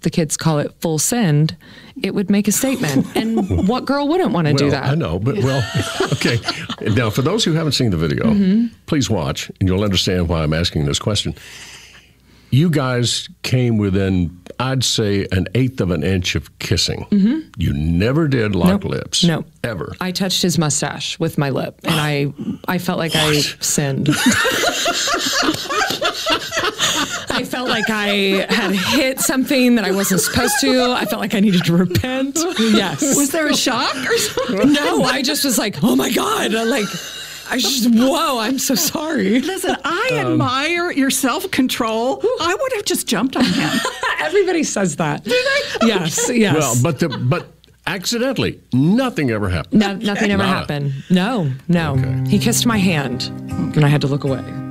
the kids call it full send, it would make a statement. And what girl wouldn't want to do that? I know, but okay. Now, for those who haven't seen the video, please watch, and you'll understand why I'm asking this question. You guys came within, I'd say, 1/8 of an inch of kissing. You never did lock lips. No. Ever. I touched his mustache with my lip, and I felt like I sinned. I felt like I had hit something that I wasn't supposed to. I felt like I needed to repent. Yes. Was there a shock or something? No, I just was like, oh my God. Whoa, I'm so sorry. Listen, I admire your self-control. I would have just jumped on him. Everybody says that. Do they? Yes. Well, but accidentally, nothing ever happened. No, nothing ever happened. No. Okay. He kissed my hand, and I had to look away.